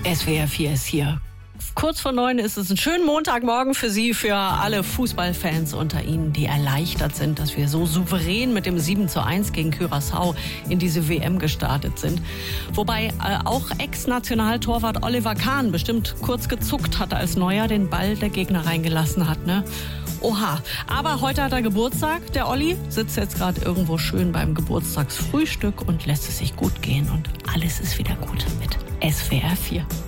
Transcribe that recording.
SWR 4 ist hier. Kurz vor 9 ist es ein schöner Montagmorgen für Sie, für alle Fußballfans unter Ihnen, die erleichtert sind, dass wir so souverän mit dem 7:1 gegen Curaçao in diese WM gestartet sind. Wobei auch Ex-Nationaltorwart Oliver Kahn bestimmt kurz gezuckt hat, als Neuer den Ball der Gegner reingelassen hat, ne? Oha, aber heute hat er Geburtstag, der Olli, sitzt jetzt gerade irgendwo schön beim Geburtstagsfrühstück und lässt es sich gut gehen und alles ist wieder gut mit SWR 4.